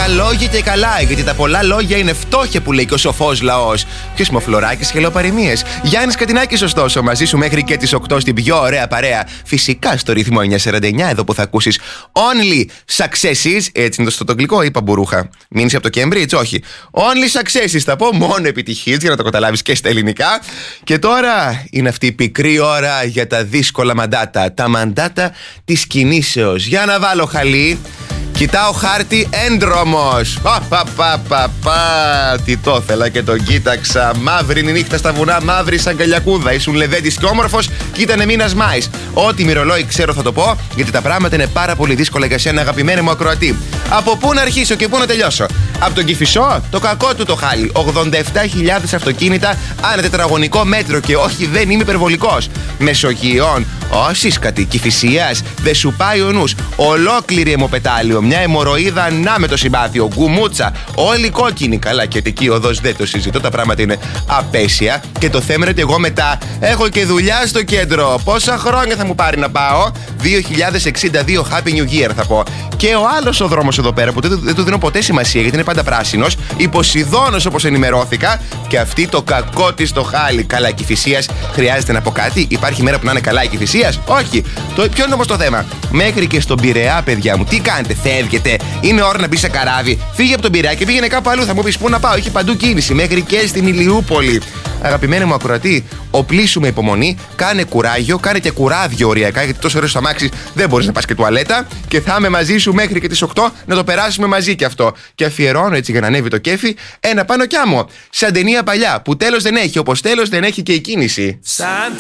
λίγα λόγια και καλά, γιατί τα πολλά λόγια είναι φτώχεια που λέει και ο σοφός λαός. Ποιος είμαι ο Φλωράκης και λέω παροιμίες. Γιάννης Κατινάκης, ωστόσο, μαζί σου μέχρι και τις 8 στην πιο ωραία παρέα. Φυσικά στο ρυθμό 949, εδώ που θα ακούσεις Only Successes. Έτσι είναι το αγγλικό, είπα μπουρούχα. Μείνεις από το Cambridge, όχι. Only Successes θα πω, μόνο επιτυχίες, για να το καταλάβεις και στα ελληνικά. Και τώρα είναι αυτή η πικρή ώρα για τα δύσκολα μαντάτα. Τα μαντάτα της κινήσεως. Για να βάλω χαλί. Κοιτάω χάρτη ένδρομος. Τι το ήθελα και τον κοίταξα. Μαύρη είναι η νύχτα στα βουνά, μαύρη σαν καλιακούδα. Ήσουν λεβέντης και όμορφος και ήταν μήνας Μάης. Ό,τι μυρολόι ξέρω θα το πω, γιατί τα πράγματα είναι πάρα πολύ δύσκολα για σένα, αγαπημένη μου ακροατή. Από πού να αρχίσω και πού να τελειώσω? Από τον Κηφισό, το κακό του το χάλι. 87.000 αυτοκίνητα ανά τετραγωνικό μέτρο και όχι, δεν είμαι υπερβολικός. Μεσογείων, όσισκατη, Κηφισίας, δεν σου πάει ο νους. Ολόκληρη αιμοπετάλιο, μια αιμορροίδα να με το συμπάθειο, γκουμούτσα, όλοι κόκκινοι. Καλά, και εκεί οδός δεν το συζητώ, τα πράγματα είναι απέσια. Και το θέμα είναι ότι εγώ μετά έχω και δουλειά στο κέντρο. Πόσα χρόνια θα μου πάρει να πάω? 2062, Happy New Year θα πω. Και ο άλλος ο δρόμος εδώ πέρα που δεν του δίνω ποτέ σημασία, γιατί είναι πάντα πράσινος, η Ποσειδώνος όπως ενημερώθηκα, και αυτή το κακό της το χάλι. Καλά, η Κηφισίας χρειάζεται να πω κάτι? Υπάρχει μέρα που να είναι καλά η Κηφισίας? Όχι. Ποιο είναι όμως το θέμα? Μέχρι και στον Πειραιά, παιδιά μου, τι κάνετε, φεύγετε? Είναι ώρα να μπει σε καράβι. Φύγε από τον Πειραιά και πήγαινε κάπου αλλού. Θα μου πεις πού να πάω? Έχει παντού κίνηση, μέχρι και στην Ηλιούπολη. Αγαπημένη μου ακροατή, οπλίσου με υπομονή, κάνε κουράγιο, κάνε και κουράδιο οριακά, γιατί τόσο ωραίο αμάξι δεν μπορείς να πας και τουαλέτα, και θα είμαι μαζί σου μέχρι και τις 8 να το περάσουμε μαζί και αυτό. Και αφιερώνω έτσι για να ανέβει το κέφι ένα πάνω κι άμμο. Σαν ταινία παλιά που τέλος δεν έχει, όπως τέλος δεν έχει και η κίνηση. Σαν